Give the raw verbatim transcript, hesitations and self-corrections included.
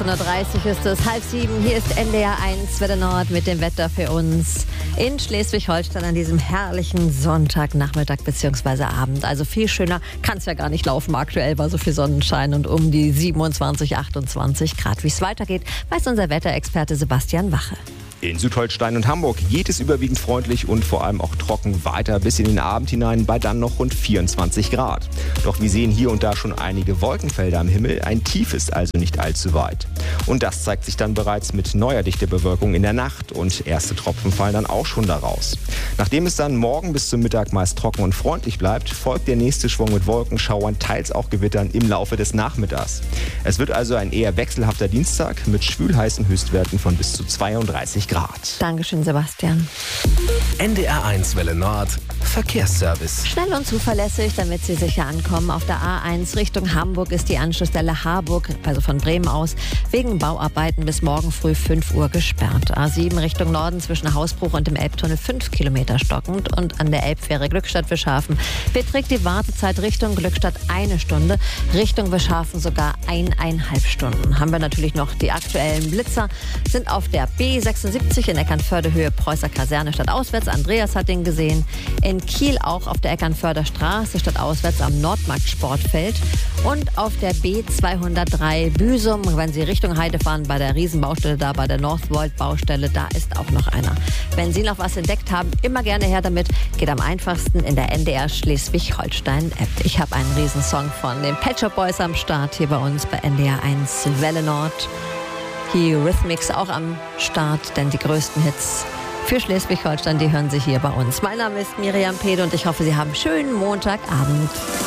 sechzehn Uhr dreißig ist es, halb sieben. Hier ist N D R eins Welle Nord mit dem Wetter für uns in Schleswig-Holstein an diesem herrlichen Sonntagnachmittag bzw. Abend. Also viel schöner kann es ja gar nicht laufen aktuell bei so viel Sonnenschein und um die siebenundzwanzig, achtundzwanzig Grad. Wie es weitergeht, weiß unser Wetterexperte Sebastian Wache. In Südholstein und Hamburg geht es überwiegend freundlich und vor allem auch trocken weiter bis in den Abend hinein bei dann noch rund vierundzwanzig Grad. Doch wir sehen hier und da schon einige Wolkenfelder am Himmel. Ein Tief ist also nicht allzu weit. Und das zeigt sich dann bereits mit neuer Dichtebewölkung in der Nacht und erste Tropfen fallen dann auch schon daraus. Nachdem es dann morgen bis zum Mittag meist trocken und freundlich bleibt, folgt der nächste Schwung mit Wolkenschauern, teils auch Gewittern im Laufe des Nachmittags. Es wird also ein eher wechselhafter Dienstag mit schwülheißen Höchstwerten von bis zu zweiunddreißig Grad. Dankeschön, Sebastian. N D R eins Welle Nord Verkehrsservice. Schnell und zuverlässig, damit Sie sicher ankommen. Auf der A eins Richtung Hamburg ist die Anschlussstelle Harburg, also von Bremen aus, wegen Bauarbeiten bis morgen früh fünf Uhr gesperrt. A sieben Richtung Norden zwischen Hausbruch und dem Elbtunnel fünf Kilometer stockend und an der Elbfähre Glückstadt-Wischhafen beträgt die Wartezeit Richtung Glückstadt eine Stunde, Richtung Wischhafen sogar eineinhalb Stunden. Haben wir natürlich noch die aktuellen Blitzer, sind auf der B sechsundsiebzig in Eckernförde Höhe Preußer Kaserne statt auswärts. Andreas hat den gesehen. In Kiel auch auf der Eckernförder Straße statt auswärts am Nordmarkt Sportfeld. Und auf der B zweihundertdrei Büsum, wenn Sie Richtung Heide fahren, bei der Riesenbaustelle da, bei der Northvolt-Baustelle, da ist auch noch einer. Wenn Sie noch was entdeckt haben, immer gerne her damit. Geht am einfachsten in der N D R Schleswig-Holstein-App. Ich habe einen Riesensong von den Pet Shop Boys am Start hier bei uns bei N D R eins Welle Nord. Die Rhythmics auch am Start, denn die größten Hits für Schleswig-Holstein, die hören Sie hier bei uns. Mein Name ist Miriam Pede und ich hoffe, Sie haben einen schönen Montagabend.